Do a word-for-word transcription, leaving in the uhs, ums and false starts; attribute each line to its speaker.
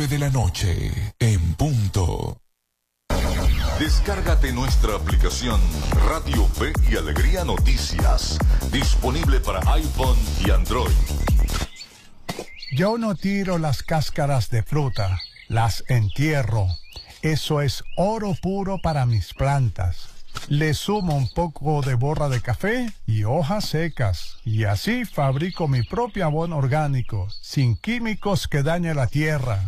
Speaker 1: nueve de la noche, en punto.
Speaker 2: Descárgate nuestra aplicación Radio Fe y Alegría Noticias, disponible para iPhone y Android.
Speaker 3: Yo no tiro las cáscaras de fruta, las entierro. Eso es oro puro para mis plantas. Le sumo un poco de borra de café y hojas secas, y así fabrico mi propio abono orgánico, sin químicos que dañe la tierra.